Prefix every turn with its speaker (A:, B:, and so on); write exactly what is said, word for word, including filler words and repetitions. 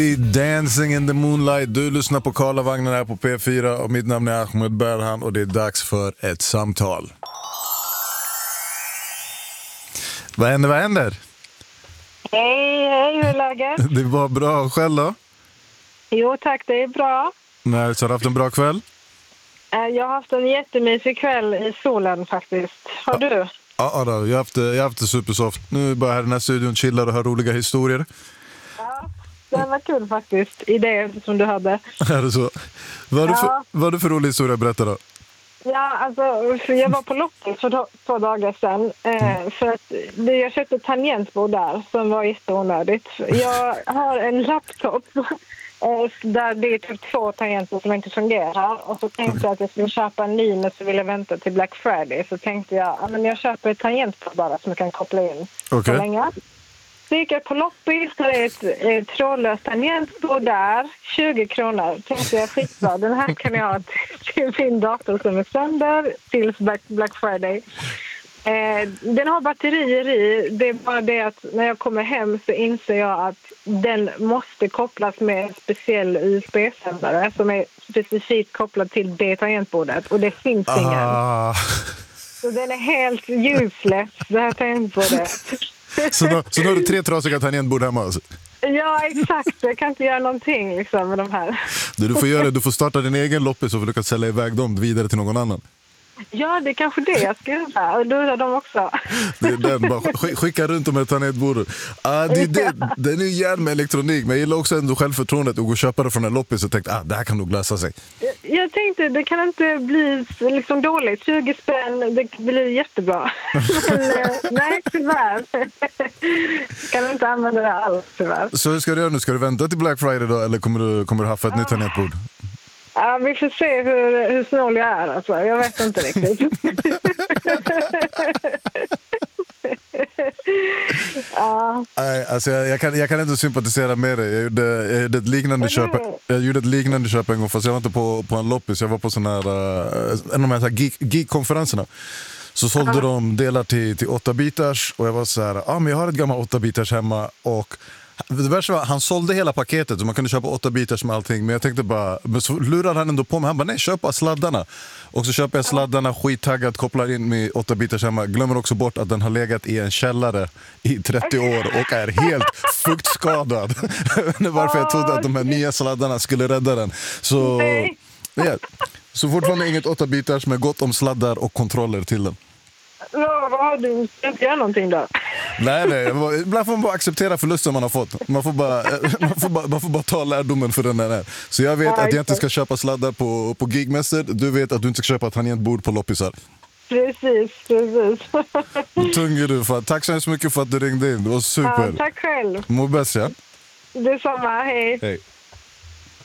A: I Dancing in the Moonlight. Du lyssnar på Karlavagnen här på P fyra och mitt namn är Ahmed Berhan och det är dags för ett samtal. Vad händer, vad händer?
B: Hej, hej, hur är läget?
A: Det var bra, själv då?
B: Jo tack, det är bra.
A: Nej, så har du haft en bra kväll?
B: Jag har haft en jättemysig kväll i solen faktiskt. Har du?
A: Ja, ja då, jag har haft, jag har haft det supersoft. Nu är bara här i den här studion, chillar och hör roliga historier.
B: Ja, det var kul faktiskt, i det som du hade.
A: Är det så? Vad är det för,
B: Ja.
A: vad är det för rolig historia? Berätta då.
B: Ja, alltså, jag var på loppis för to- två dagar sedan. Eh, för att det, jag köpte ett tangentbord där som var jätteonödigt. Jag har en laptop eh, där det är typ två tangentbord som inte fungerar. Och så tänkte jag att jag skulle köpa en ny, men så ville jag vänta till Black Friday. Så tänkte jag, ja, men jag köper ett tangentbord bara som jag kan koppla in.
A: Okej.
B: Så länge. Så gick jag på loppis, så det är ett, ett trådlöst tangentbord där, tjugo kronor. Tänkte jag, skitbra, den här kan jag ha till min dator som är sönder tills Black, Black Friday. Eh, den har batterier i, det är bara det att när jag kommer hem så inser jag att den måste kopplas med en speciell U S B-sändare som är specifikt kopplad till det tangentbordet och det finns
A: Ah.
B: ingen. Så den är helt useless, det här tangentbordet.
A: Så nu, så nu har du tre trasiga tangentbord hemma alltså.
B: Ja, exakt. Jag kan inte göra någonting liksom, med de här.
A: Det du får göra är du får starta din egen loppis och försöka sälja iväg dem vidare till någon annan.
B: Ja, det är kanske det jag ska göra. Och lura dem också.
A: Det är den, bara sk- skicka runt dem med tangentbordet. Ah, det, det, det är ju gärna med elektronik, men jag gillar också ändå självförtroendet att gå och köpa det från en loppis och tänkte, ah, det här kan nog lösa sig.
B: Jag, jag tänkte, det kan inte bli liksom dåligt. tjugo spänn, det blir jättebra. Men eh, nej, tyvärr. Kan inte använda det alls, tyvärr.
A: Så hur ska du göra nu? Ska du vänta till Black Friday då, eller kommer du, kommer du haffa ett nytt tangentbord?
B: Ja, vi får se hur, hur snål jag är. Alltså. Jag vet inte riktigt. Ja.
A: Nej, alltså jag, jag, kan, jag kan inte sympatisera med dig. Jag gjorde, jag gjorde ett liknande köp. Jag gjorde ett liknande köp en gång, fast jag var inte på, på en loppis. Jag var på sån här, uh, en av de här geek, geek-konferenserna. Så sålde Aha. de delar till, till åtta bitars och jag var så här, ja ah, men jag har ett gammalt åtta bitars hemma och det värsta var, han sålde hela paketet så man kunde köpa åtta bitars med allting, men jag tänkte bara, men så lurade han ändå på mig, han bara nej, köp bara sladdarna. Och så köper jag sladdarna, skittaggad, kopplar in med åtta bitars hemma, glömmer också bort att den har legat i en källare i trettio år och är helt fuktskadad. Varför jag trodde att de här nya sladdarna skulle rädda den. Så, ja. Så fortfarande inget åtta bitars med gott om sladdar och kontroller till den.
B: Ja, vad har du? Ska inte göra någonting då?
A: Nej, nej. Ibland får man bara acceptera förlusten man har fått. Man får bara, man får bara, man får bara ta lärdomen för den där är. Så jag vet ja, att jag inte ska köpa sladdar på, på gigmässor. Du vet att du inte ska köpa tangentbord på loppisar.
B: Precis, precis.
A: Tung är du. För. Tack så hemskt mycket för att du ringde in. Det var super.
B: Ja, tack själv.
A: Må bäst, ja?
B: Detsamma, hej.
A: Hej.